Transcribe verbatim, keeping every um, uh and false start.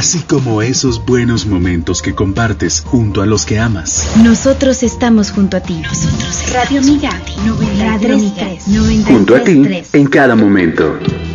así como esos buenos momentos que compartes junto a los que amas. Nosotros estamos junto a ti. Nosotros Radio Amiga noventa y tres, junto a ti en cada momento.